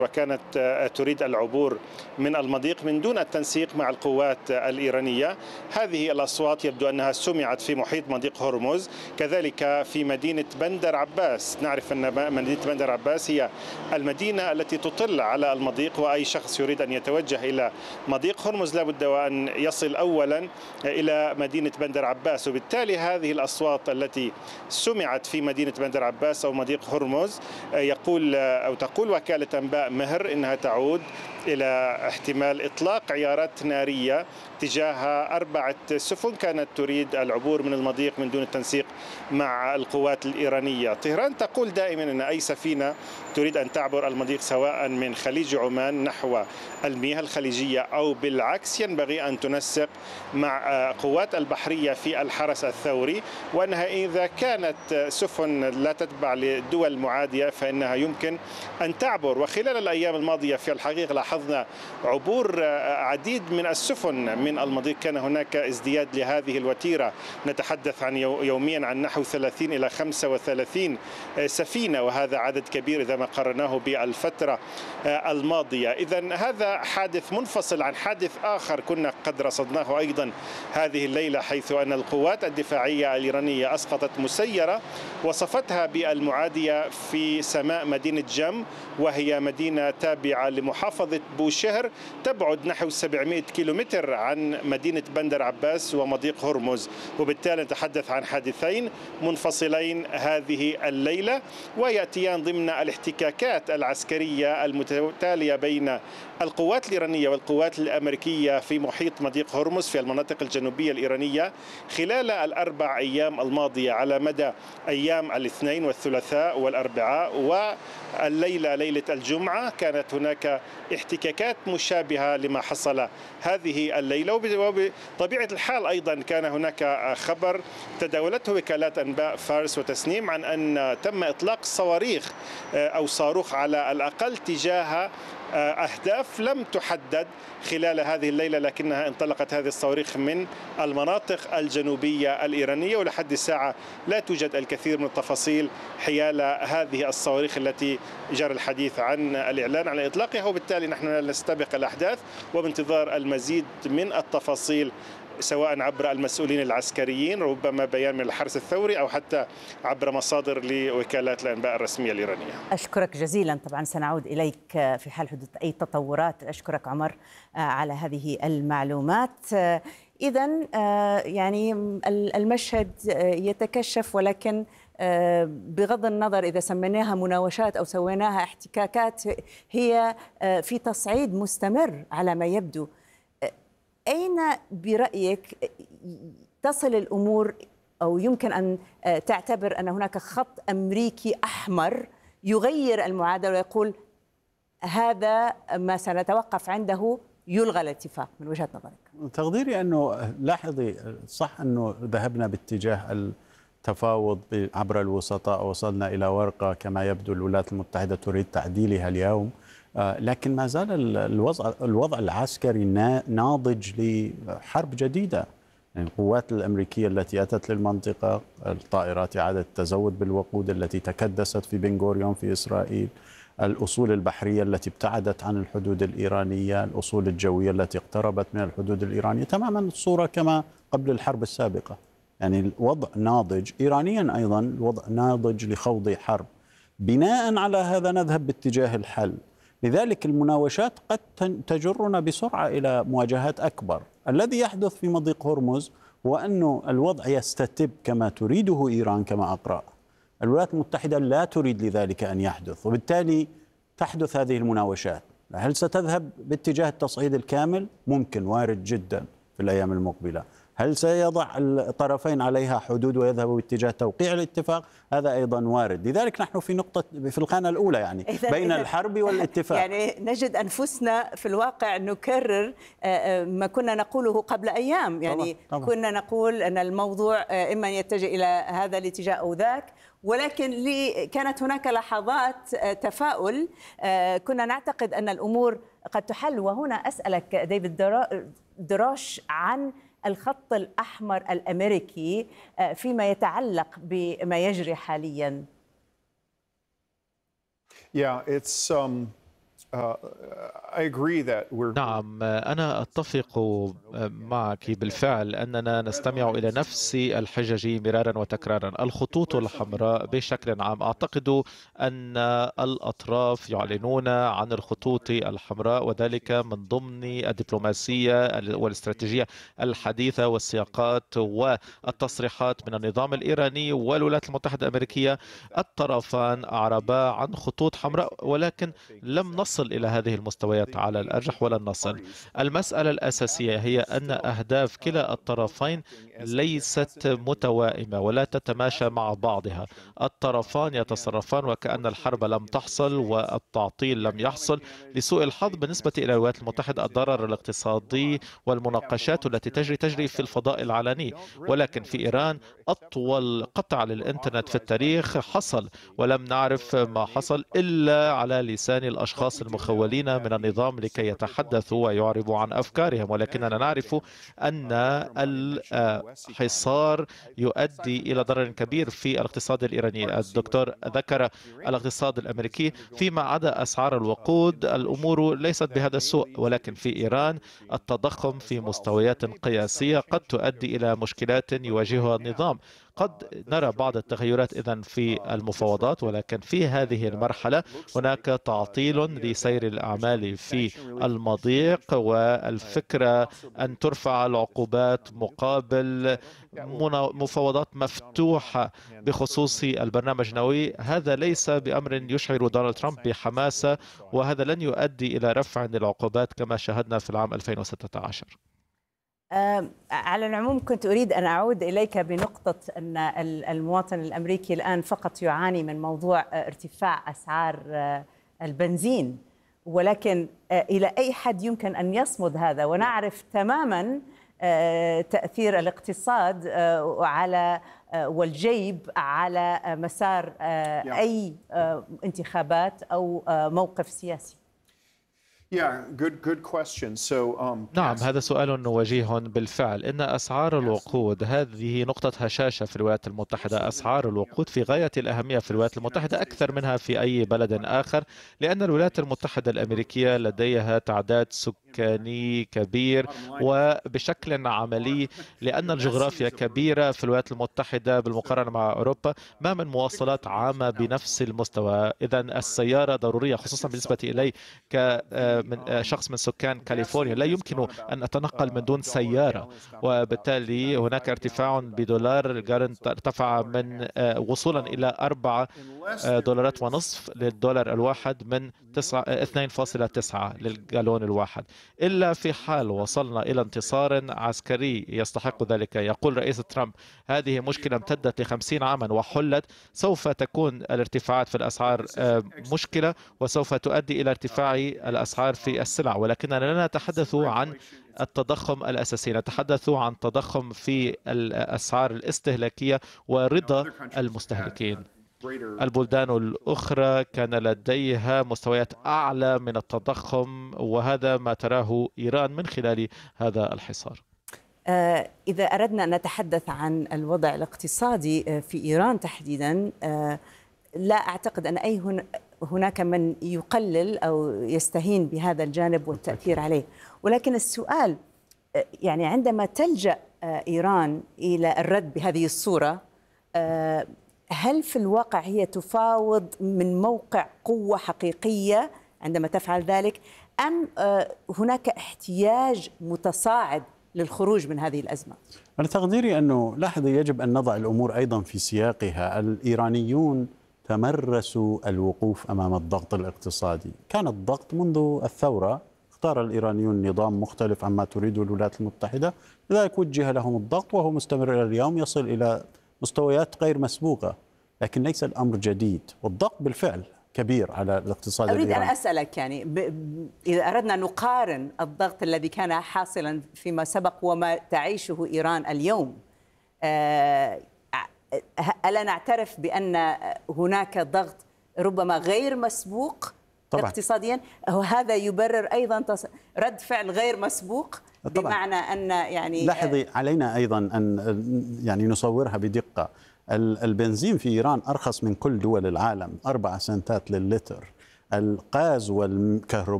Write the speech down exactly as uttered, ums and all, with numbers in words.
وكانت تريد العبور من المضيق من دون التنسيق مع القوات الإيرانية. هذه الأصوات يبدو أنها سمعت في محيط مضيق هرمز، كذلك في مدينة بندر عباس. نعرف أن مدينة بندر عباس هي المدينة التي تطل على المضيق، وأي شخص يريد أن يتوجه إلى مضيق هرمز لابد وأن يصل أولا إلى مدينة بندر عباس، وبالتالي هذه الأصوات التي سمعت في مدينة بندر عباس أو مضيق هرمز يقول أو تقول وكالة أنباء مهر إنها تعود إلى احتمال إطلاق عيارات نارية تجاه أربعة سفن كانت تريد العبور من المضيق من دون التنسيق مع القوات الإيرانية. طهران تقول دائما أن أي سفينة تريد أن تعبر المضيق سواء من خليج عمان نحو المياه الخليجية أو بالعكس ينبغي أن تنسق مع قوات البحرية في الحرس الثوري، وأنها إذا كانت سفن لا تتبع لدول معادية فإنها يمكن أن تعبر. وخلال الأيام الماضية في الحقيقة لاحظنا عبور عديد من السفن من المضيق، كان هناك ازدياد لهذه الوتيرة، نتحدث عن يوميا عن نحو ثلاثين إلى خمسة وثلاثين سفينة، وهذا عدد كبير إذا ما قارناه بالفترة الماضية. إذن هذا حادث منفصل عن حادث آخر كنا قد رصدناه أيضا هذه الليلة، حيث أن القوات الدفاعية الإيرانية أسقطت مسيرة وصفتها بالمعادية في سماء مدينة جم، وهي مدينة تابعة لمحافظة بوشهر تبعد نحو سبعمائة كيلومتر عن مدينة بندر عباس ومضيق هرمز، وبالتالي نتحدث عن حادثين منفصلين هذه الليلة، ويأتيان ضمن الاحتكاكات العسكرية المتتالية بين القوات الإيرانية والقوات الأمريكية في محيط مضيق هرمز في المناطق الجنوبية الإيرانية خلال الأربع أيام الماضية على مدى أيام الاثنين والثلاثاء والأربعاء، والليلة ليلة الجمعة كانت هناك احتكاكات مشابهة لما حصل هذه الليلة. وبطبيعة الحال أيضا كان هناك خبر تداولته وكالات أنباء فارس وتسنيم عن أن تم إطلاق صواريخ أو صاروخ على الأقل تجاه أهداف لم تحدد خلال هذه الليلة، لكنها انطلقت هذه الصواريخ من المناطق الجنوبية الإيرانية، ولحد الساعة لا توجد الكثير من التفاصيل حيال هذه الصواريخ التي جرى الحديث عن الإعلان عن إطلاقها، وبالتالي نحن نستبق الأحداث وبانتظار المزيد من التفاصيل سواء عبر المسؤولين العسكريين ربما بيان من الحرس الثوري أو حتى عبر مصادر لوكالات الأنباء الرسمية الإيرانية. أشكرك جزيلا، طبعا سنعود إليك في حال حدوث أي تطورات. أشكرك عمر على هذه المعلومات. إذن يعني المشهد يتكشف، ولكن بغض النظر إذا سميناها مناوشات أو سويناها احتكاكات هي في تصعيد مستمر على ما يبدو. أين برأيك تصل الأمور أو يمكن أن تعتبر أن هناك خط أمريكي أحمر يغير المعادلة ويقول هذا ما سنتوقف عنده يلغى الاتفاق من وجهة نظرك؟ تقديري أنه لاحظي صح أنه ذهبنا باتجاه التفاوض عبر الوسطاء، وصلنا إلى ورقة كما يبدو الولايات المتحدة تريد تعديلها اليوم، لكن ما زال الوضع الوضع العسكري ناضج لحرب جديدة. يعني القوات الأمريكية التي أتت للمنطقة، الطائرات إعادة التزود بالوقود التي تكدست في بن غوريون في إسرائيل، الأصول البحرية التي ابتعدت عن الحدود الإيرانية، الأصول الجوية التي اقتربت من الحدود الإيرانية، تماما الصورة كما قبل الحرب السابقة. يعني الوضع ناضج إيرانيا، أيضا الوضع ناضج لخوض حرب. بناء على هذا نذهب باتجاه الحل. لذلك المناوشات قد تجرنا بسرعة إلى مواجهات أكبر. الذي يحدث في مضيق هرمز هو أن الوضع يستتب كما تريده إيران كما أقرأ. الولايات المتحدة لا تريد لذلك أن يحدث، وبالتالي تحدث هذه المناوشات. هل ستذهب باتجاه التصعيد الكامل؟ ممكن، وارد جدا في الأيام المقبلة. هل سيضع الطرفين عليها حدود ويذهب باتجاه توقيع الاتفاق؟ هذا أيضا وارد. لذلك نحن في نقطة في الخانة الأولى، يعني بين الحرب والاتفاق. يعني نجد أنفسنا في الواقع نكرر ما كنا نقوله قبل أيام. يعني طبعا. طبعا. كنا نقول أن الموضوع إما يتجه إلى هذا الاتجاه أو ذاك، ولكن كانت هناك لحظات تفاؤل، كنا نعتقد أن الأمور قد تحل. وهنا أسألك ديفيد دروش عن الخط الأحمر الأمريكي فيما يتعلق بما يجري حاليا. Yeah, it's um, نعم، أنا أتفق معك بالفعل أننا نستمع إلى نفس الحجج مرارا وتكرارا. الخطوط الحمراء بشكل عام، أعتقد أن الأطراف يعلنون عن الخطوط الحمراء، وذلك من ضمن الدبلوماسية والاستراتيجية الحديثة والسياقات والتصريحات من النظام الإيراني والولايات المتحدة الأمريكية. الطرفان أعربا عن خطوط حمراء، ولكن لم نصل إلى هذه المستويات على الأرجح ولن نصل. المسألة الأساسية هي أن أهداف كلا الطرفين ليست متوائمة ولا تتماشى مع بعضها. الطرفان يتصرفان وكأن الحرب لم تحصل والتعطيل لم يحصل. لسوء الحظ بالنسبة إلى الولايات المتحدة الضرر الاقتصادي والمناقشات التي تجري تجري في الفضاء العلني، ولكن في إيران أطول قطع للإنترنت في التاريخ حصل، ولم نعرف ما حصل إلا على لسان الأشخاص المخولين من النظام لكي يتحدثوا ويعربوا عن أفكارهم. ولكننا نعرف أن الحصار يؤدي إلى ضرر كبير في الاقتصاد الإيراني. الدكتور ذكر الاقتصاد الأمريكي. فيما عدا أسعار الوقود الأمور ليست بهذا السوء، ولكن في إيران التضخم في مستويات قياسية قد تؤدي إلى مشكلات يواجهها النظام. قد نرى بعض التغيرات إذن في المفاوضات، ولكن في هذه المرحلة هناك تعطيل لسير الأعمال في المضيق، والفكرة أن ترفع العقوبات مقابل مفاوضات مفتوحة بخصوص البرنامج النووي. هذا ليس بأمر يشعر دونالد ترامب بحماسة، وهذا لن يؤدي إلى رفع العقوبات كما شاهدنا في العام ألفين وستة عشر. على العموم كنت أريد أن أعود إليك بنقطة أن المواطن الأمريكي الآن فقط يعاني من موضوع ارتفاع أسعار البنزين، ولكن إلى أي حد يمكن أن يصمد هذا؟ ونعرف تماما تأثير الاقتصاد على والجيب على مسار أي انتخابات أو موقف سياسي. نعم، هذا سؤال وجيه بالفعل. إن أسعار الوقود هذه نقطة هشاشة في الولايات المتحدة. أسعار الوقود في غاية الأهمية في الولايات المتحدة أكثر منها في أي بلد آخر، لأن الولايات المتحدة الأمريكية لديها تعداد سكاني كبير، وبشكل عملي لأن الجغرافيا كبيرة في الولايات المتحدة بالمقارنة مع أوروبا ما من مواصلات عامة بنفس المستوى. إذن السيارة ضرورية، خصوصا بالنسبة إلي ك من شخص من سكان كاليفورنيا. لا يمكن أن أتنقل من دون سيارة، وبالتالي هناك ارتفاع بدولار. الجالون ارتفع من وصولا إلى أربعة دولارات ونصف للدولار الواحد من اثنين فاصلة تسعة للجالون الواحد. إلا في حال وصلنا إلى انتصار عسكري يستحق ذلك. يقول رئيس ترامب هذه مشكلة امتدت لخمسين عاما وحلت، سوف تكون الارتفاعات في الأسعار مشكلة، وسوف تؤدي إلى ارتفاع الأسعار في السلع. ولكننا لا نتحدث عن التضخم الأساسي، نتحدث عن تضخم في الأسعار الاستهلاكية ورضا المستهلكين. البلدان الأخرى كان لديها مستويات أعلى من التضخم، وهذا ما تراه إيران من خلال هذا الحصار. إذا أردنا أن نتحدث عن الوضع الاقتصادي في إيران تحديدا، لا أعتقد أن أي هن هناك من يقلل أو يستهين بهذا الجانب والتأثير عليه، ولكن السؤال يعني عندما تلجأ إيران إلى الرد بهذه الصورة، هل في الواقع هي تفاوض من موقع قوة حقيقية عندما تفعل ذلك، أم هناك احتياج متصاعد للخروج من هذه الأزمة؟ أنا تقديري أنه لاحظي يجب أن نضع الأمور أيضا في سياقها. الإيرانيون تمرسوا الوقوف أمام الضغط الاقتصادي. كان الضغط منذ الثورة، اختار الإيرانيون نظام مختلف عما تريده الولايات المتحدة، لذلك وجه لهم الضغط وهو مستمر إلى اليوم، يصل إلى مستويات غير مسبوقة، لكن ليس الأمر جديد، والضغط بالفعل كبير على الاقتصاد أريد الإيراني. أن أسألك يعني ب... إذا أردنا نقارن الضغط الذي كان حاصلا فيما سبق وما تعيشه إيران اليوم، أه... ألا نعترف بأن هناك ضغط ربما غير مسبوق طبعا اقتصاديا؟ هذا يبرر أيضا رد فعل غير مسبوق طبعا. بمعنى أن يعني لاحظي علينا أيضا أن يعني نصورها بدقة. البنزين في إيران أرخص من كل دول العالم، أربع سنتات للتر. الغاز والكهرباء